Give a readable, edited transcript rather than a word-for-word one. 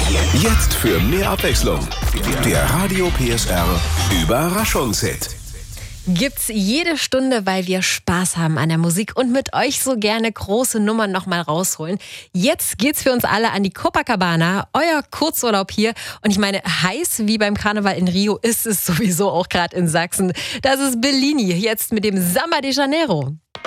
Jetzt für mehr Abwechslung. Der Radio PSR Überraschungshit. Gibt's jede Stunde, weil wir Spaß haben an der Musik und mit euch so gerne große Nummern nochmal rausholen. Jetzt geht's für uns alle an die Copacabana, euer Kurzurlaub hier. Und ich meine, heiß wie beim Karneval in Rio ist es sowieso auch gerade in Sachsen. Das ist Bellini, jetzt mit dem Samba de Janeiro.